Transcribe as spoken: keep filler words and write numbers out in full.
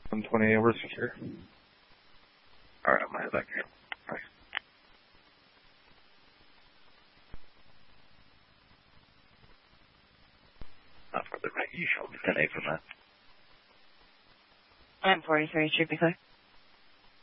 one twenty, we're secure. Alright, I'm gonna head back here. Bye. Not further right, you show me ten eight from that. I'm forty-three, should be clear.